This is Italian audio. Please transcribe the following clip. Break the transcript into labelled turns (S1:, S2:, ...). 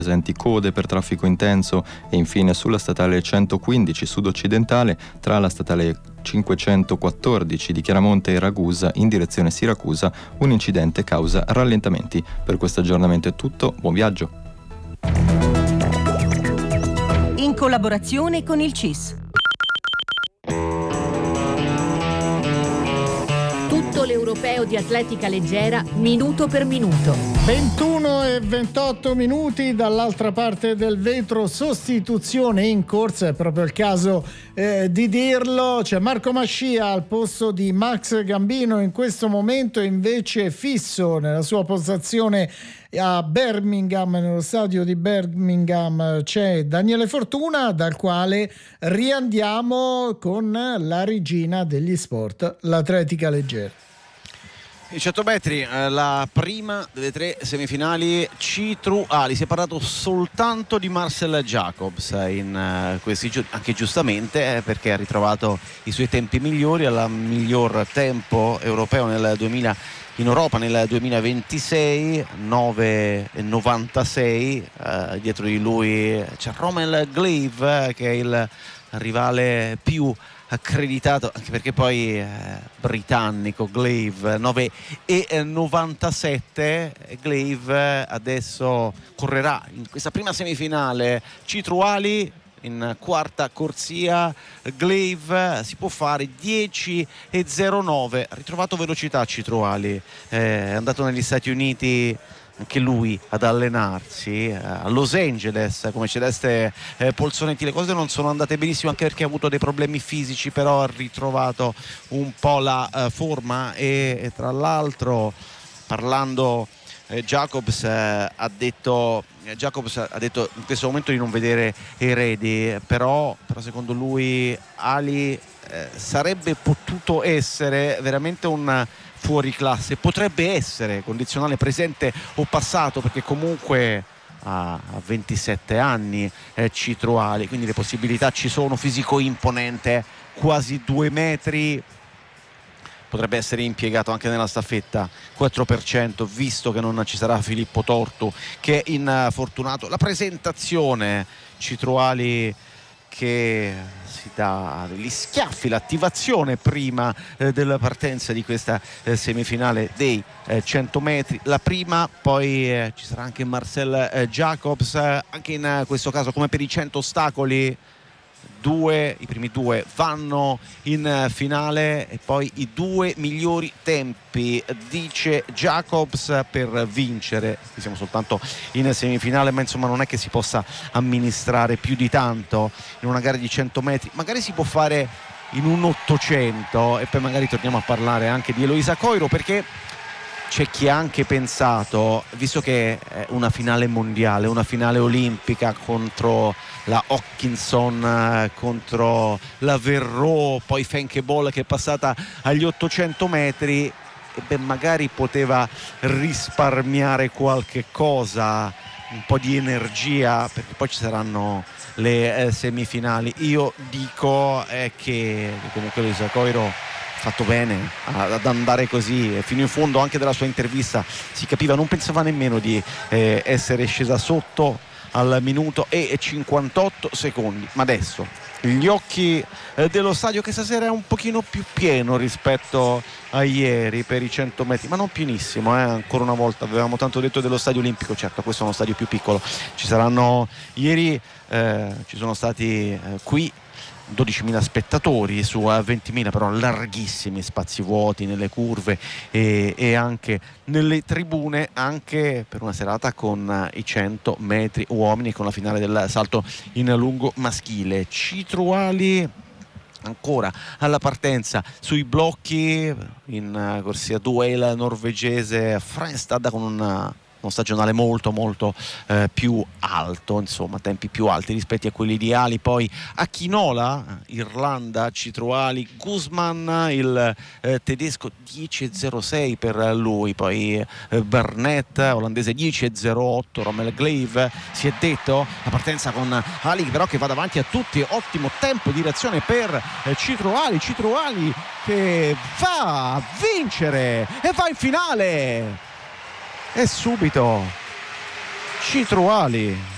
S1: presenti code per traffico intenso e infine sulla statale 115 sud-occidentale tra la statale 514 di Chiaramonte e Ragusa in direzione Siracusa un incidente causa rallentamenti. Per questo aggiornamento è tutto, buon viaggio.
S2: In collaborazione con il CIS.
S3: Tutto l'europeo di atletica leggera minuto per minuto.
S4: 21 e 28 minuti dall'altra parte del vetro, sostituzione in corsa, è proprio il caso di dirlo. C'è Marco Mascia al posto di Max Gambino, in questo momento invece fisso nella sua postazione a Birmingham, nello stadio di Birmingham c'è Daniele Fortuna, dal quale riandiamo con la regina degli sport, l'atletica leggera.
S5: I 100 metri, la prima delle tre semifinali citruali. Si è parlato soltanto di Marcel Jacobs in questi giorni, anche giustamente, perché ha ritrovato i suoi tempi migliori, al miglior tempo europeo in Europa nel 2026, 9,96. Dietro di lui c'è Rommel Glave, che è il rivale più accreditato, anche perché poi britannico. Glave 9,97. Glave adesso correrà in questa prima semifinale citruali in quarta corsia. Glave si può fare 10,09. Ha ritrovato velocità citruali, è andato negli Stati Uniti anche lui ad allenarsi a Los Angeles come Celeste Polsonetti. Le cose non sono andate benissimo, anche perché ha avuto dei problemi fisici, però ha ritrovato un po' la forma e tra l'altro, parlando Jacobs ha detto in questo momento di non vedere eredi, però secondo lui Ali sarebbe potuto essere veramente un fuori classe, potrebbe essere condizionale presente o passato, perché comunque ha 27 anni citruali, quindi le possibilità ci sono. Fisico imponente, quasi 2 metri, potrebbe essere impiegato anche nella staffetta 4%, visto che non ci sarà Filippo Tortu, che è infortunato. La presentazione citruali che si dà degli schiaffi, l'attivazione prima della partenza di questa semifinale dei 100 metri. La prima, poi ci sarà anche Marcel Jacobs, anche in questo caso come per i 100 ostacoli. I primi due vanno in finale e poi i due migliori tempi, dice Jacobs, per vincere. Qui siamo soltanto in semifinale, ma insomma non è che si possa amministrare più di tanto in una gara di 100 metri. Magari si può fare in un 800 e poi magari torniamo a parlare anche di Eloisa Coiro, perché c'è chi ha anche pensato, visto che è una finale mondiale, una finale olimpica contro la Hawkinson, contro la Verreau, poi Fenke Bol che è passata agli 800 metri, e magari poteva risparmiare qualche cosa, un po' di energia, perché poi ci saranno le semifinali. Io dico che comunque Eloisa Coiro fatto bene ad andare così fino in fondo. Anche dalla sua intervista si capiva, non pensava nemmeno di essere scesa sotto al minuto e 58 secondi, ma adesso gli occhi dello stadio, che stasera è un pochino più pieno rispetto a ieri per i 100 metri, ma non pienissimo, ancora una volta. Avevamo tanto detto dello stadio olimpico, certo questo è uno stadio più piccolo, ci saranno ieri ci sono stati qui 12.000 spettatori su 20.000, però larghissimi spazi vuoti nelle curve e anche nelle tribune, anche per una serata con i 100 metri uomini, con la finale del salto in lungo maschile. Citruali ancora alla partenza sui blocchi in corsia 2, il norvegese Frenstad con uno stagionale molto più alto, insomma tempi più alti rispetto a quelli ideali. Poi a Chinola, Irlanda, citruali, Guzman, il tedesco 10,06 per lui, poi Burnett, olandese 10,08, Rommel Glave. Si è detto la partenza con Ali però che va davanti a tutti, ottimo tempo di reazione per citruali che va a vincere e va in finale. E subito citruali